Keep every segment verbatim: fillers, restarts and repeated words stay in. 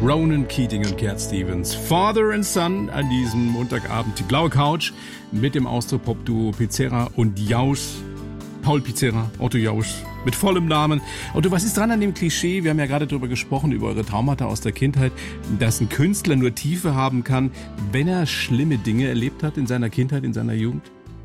Ronan Keating und Cat Stevens. Father and Son an diesem Montagabend. Die blaue Couch mit dem Austro-Pop-Duo Pizzerra und Jausch. Paul Pizzerra, Otto Jausch mit vollem Namen. Otto, was ist dran an dem Klischee? Wir haben ja gerade darüber gesprochen, über eure Traumata aus der Kindheit, dass ein Künstler nur Tiefe haben kann, wenn er schlimme Dinge erlebt hat in seiner Kindheit, in seiner Jugend?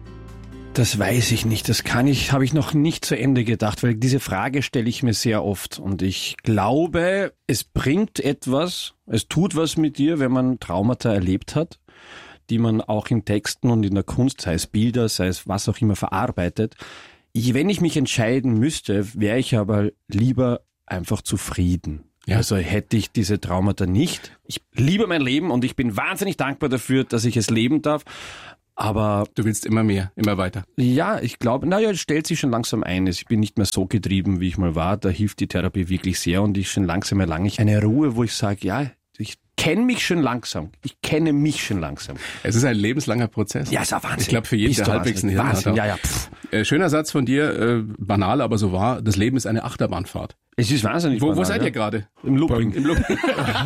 Das weiß ich nicht. Das kann ich, habe ich noch nicht zu Ende gedacht, weil diese Frage stelle ich mir sehr oft. Und ich glaube, es bringt etwas, es tut was mit dir, wenn man Traumata erlebt hat, die man auch in Texten und in der Kunst, sei es Bilder, sei es was auch immer, verarbeitet. Ich, wenn ich mich entscheiden müsste, wäre ich aber lieber einfach zufrieden. Ja. Also hätte ich diese Traumata nicht. Ich liebe mein Leben und ich bin wahnsinnig dankbar dafür, dass ich es leben darf. Aber du willst immer mehr, immer weiter. Ja, ich glaube, naja, es stellt sich schon langsam ein. Ich bin nicht mehr so getrieben, wie ich mal war. Da hilft die Therapie wirklich sehr und ich schon langsam erlange ich eine Ruhe, wo ich sage, ja, ich kenne mich schon langsam. Ich kenne mich schon langsam. Es ist ein lebenslanger Prozess. Ja, ist auch Wahnsinn. Ich glaube, für jeden, der halbwegs ein Hirn hat. Ja, ja. Pff. Äh, schöner Satz von dir, äh, banal, aber so wahr. Das Leben ist eine Achterbahnfahrt. Es ist wahnsinnig Wo, banal, wo seid ja? ihr gerade? Im Looping. Im Looping.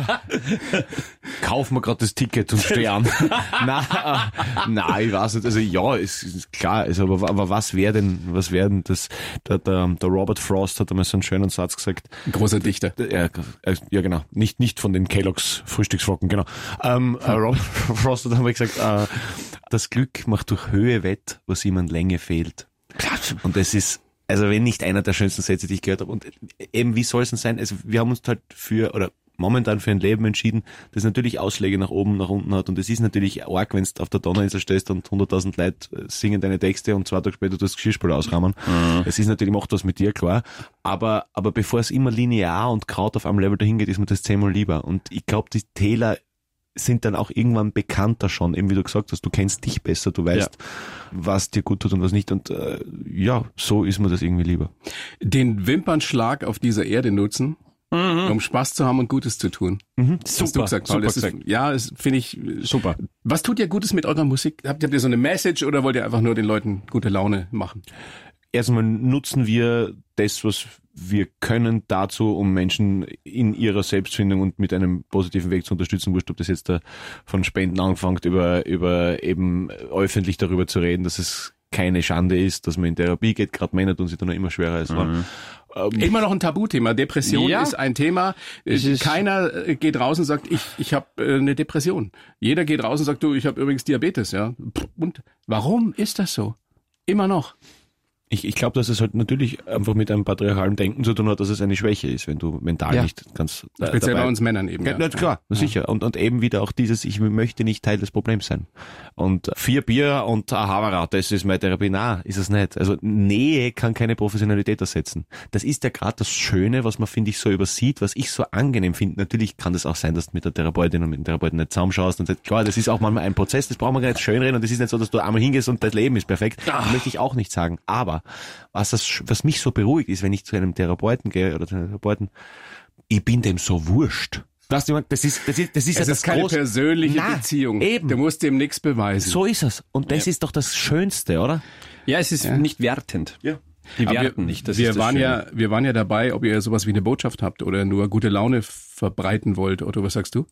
Kaufen wir gerade das Ticket und steh an. Nein, nein, ich weiß nicht. Also ja, es ist klar. Also, aber, aber was wäre denn, was wäre denn das? Der, der, der Robert Frost hat einmal so einen schönen Satz gesagt. Ein großer Dichter. Ja, ja genau. Nicht nicht von den Kellogg's Frühstücksflocken, genau. Ähm, äh, Robert Frost hat einmal gesagt, äh, das Glück macht durch Höhe wett, was ihm an Länge fehlt. Und das ist also wenn nicht einer der schönsten Sätze, die ich gehört habe. Und eben, wie soll es denn sein? Also wir haben uns halt für, oder momentan für ein Leben entschieden, das natürlich Ausschläge nach oben, nach unten hat. Und es ist natürlich arg, wenn du auf der Donauinsel stehst und hunderttausend Leute singen deine Texte und zwei Tage später du das Geschirrspül ausrahmen. Mhm. Es ist natürlich, macht was mit dir, klar. Aber, aber bevor es immer linear und Kraut auf einem Level dahin geht, ist mir das zehnmal lieber. Und ich glaube, die Täler sind dann auch irgendwann bekannter schon, eben wie du gesagt hast, du kennst dich besser, du weißt, ja, was dir gut tut und was nicht und äh, ja, so ist mir das irgendwie lieber. Den Wimpernschlag auf dieser Erde nutzen, mhm, um Spaß zu haben und Gutes zu tun. Mhm. Super, hast du gesagt, Paul. Super das ist, ja, das finde ich super. Was tut ihr Gutes mit eurer Musik? Habt ihr so eine Message oder wollt ihr einfach nur den Leuten gute Laune machen? Erstmal nutzen wir das, was wir können dazu, um Menschen in ihrer Selbstfindung und mit einem positiven Weg zu unterstützen. Wurscht, ob das jetzt da von Spenden angefangen, über, über eben öffentlich darüber zu reden, dass es keine Schande ist, dass man in Therapie geht. Gerade Männer tun sich da noch immer schwerer als Frauen. Mhm. Ähm, immer noch ein Tabuthema. Depression ja, ist ein Thema. Ist Keiner geht raus und sagt, ich ich habe äh, eine Depression. Jeder geht raus und sagt, du, ich habe übrigens Diabetes. Ja. Und warum ist das so? Immer noch. Ich, ich glaube, dass es halt natürlich einfach mit einem patriarchalen Denken zu tun hat, dass es eine Schwäche ist, wenn du mental ja, nicht ganz äh, speziell dabei bei uns Männern eben. Ja, ja. Klar, ja, sicher. Und, und eben wieder auch dieses, ich möchte nicht Teil des Problems sein. Und vier Bier und ein Havara, das ist meine Therapie. Nein, ist es nicht. Also Nähe kann keine Professionalität ersetzen. Das ist ja gerade das Schöne, was man, finde ich, so übersieht, was ich so angenehm finde. Natürlich kann das auch sein, dass du mit der Therapeutin und mit dem Therapeuten nicht zusammenschaust und sagst, klar, das ist auch manchmal ein Prozess, das braucht man gar nicht schönreden und das ist nicht so, dass du einmal hingehst und das Leben ist perfekt. Das möchte ich auch nicht sagen. Aber was das, was mich so beruhigt, ist, wenn ich zu einem Therapeuten gehe oder zu einem Therapeuten, ich bin dem so wurscht. Weißt du, das ist, das ist, das ist es ja ist das keine große, persönliche na, Beziehung. Eben. Du musst dem nichts beweisen. So ist es. Und das ja, ist doch das Schönste, oder? Ja, es ist ja nicht wertend. Ja. Die Aber werten wir, nicht. Das wir ist das waren Schöne. ja, wir waren ja dabei, ob ihr sowas wie eine Botschaft habt oder nur gute Laune verbreiten wollt. Otto, was sagst du?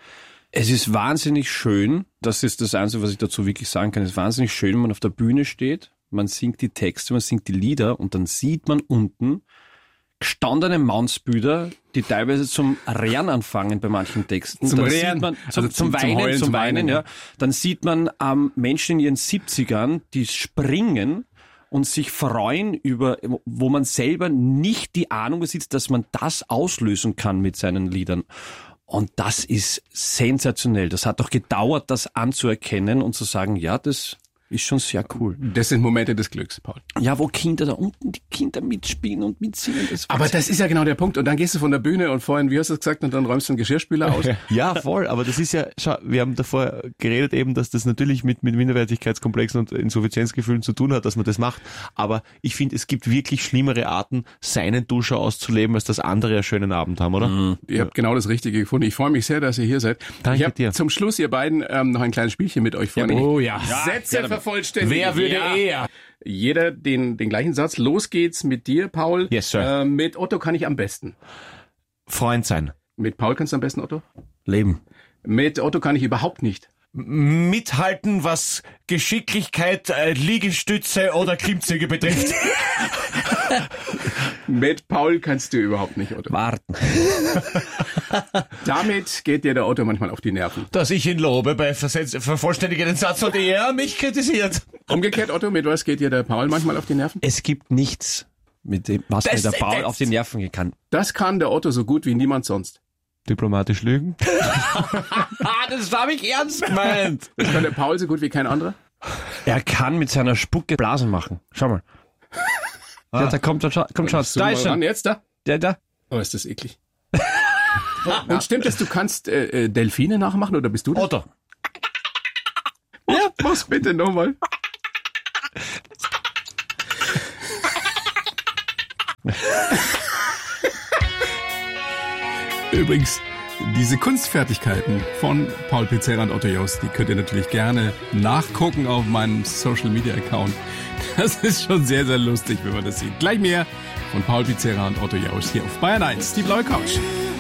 Es ist wahnsinnig schön. Das ist das Einzige, was ich dazu wirklich sagen kann. Es ist wahnsinnig schön, wenn man auf der Bühne steht. Man singt die Texte, man singt die Lieder und dann sieht man unten gestandene Mannsbüder, die teilweise zum Rehren anfangen bei manchen Texten. Zum dann Rehren? sieht man, zum, also zum, zum Weinen, zum, Heulen, zum Weinen, ja. ja. Dann sieht man ähm, Menschen in ihren siebzigern, die springen und sich freuen über, wo man selber nicht die Ahnung besitzt, dass man das auslösen kann mit seinen Liedern. Und das ist sensationell. Das hat doch gedauert, das anzuerkennen und zu sagen, ja, das ist schon sehr cool. Das sind Momente des Glücks, Paul. Ja, wo Kinder da unten, die Kinder mitspielen und mitsingen. Das aber das ist ja genau der Punkt. Und dann gehst du von der Bühne und vorhin, wie hast du es gesagt, und dann räumst du einen Geschirrspüler aus. Ja, voll. Aber das ist ja, schau, wir haben davor geredet eben, dass das natürlich mit, mit Minderwertigkeitskomplexen und Insuffizienzgefühlen zu tun hat, dass man das macht. Aber ich finde, es gibt wirklich schlimmere Arten, seinen Duscher auszuleben, als dass andere einen schönen Abend haben, oder? Mhm. Ihr habt genau das Richtige gefunden. Ich freue mich sehr, dass ihr hier seid. Danke ich habe dir. Zum Schluss, ihr beiden, ähm, noch ein kleines Spielchen mit euch vor. Ja, oh ja. Sätze ja, vervollständigen. Wer würde ja. eher? Jeder den, den gleichen Satz. Los geht's mit dir, Paul. Yes, sir. Äh, mit Otto kann ich am besten. Freund sein. Mit Paul kannst du am besten, Otto? Leben. Mit Otto kann ich überhaupt nicht. Mithalten, was Geschicklichkeit, äh, Liegestütze oder Klimmzüge betrifft. Mit Paul kannst du überhaupt nicht, Otto. Warten. Damit geht dir der Otto manchmal auf die Nerven. Dass ich ihn lobe bei Versetz- vervollständigen den Satz und er mich kritisiert. Umgekehrt, Otto, mit was geht dir der Paul manchmal auf die Nerven? Es gibt nichts, mit dem, was Das- mir der Paul das- auf die Nerven gehen kann. Das kann der Otto so gut wie niemand sonst. Diplomatisch lügen? Ah, das habe ich ernst gemeint. Das kann der Paul so gut wie kein anderer. Er kann mit seiner Spucke Blasen machen. Schau mal. Ja, da kommt, da, kommt schon. Zoom Da mal ist ran, schon. jetzt da. Der, da. Oh, ist das eklig. Und stimmt es, du kannst äh, äh, Delfine nachmachen oder bist du das? Otto. Ja, mach's bitte nochmal. Übrigens, diese Kunstfertigkeiten von Paul Pizzerra und Otto Jauch, die könnt ihr natürlich gerne nachgucken auf meinem Social Media Account. Das ist schon sehr, sehr lustig, wenn man das sieht. Gleich mehr von Paul Pizzerra und Otto Jauch hier auf Bayern eins, die blaue Couch.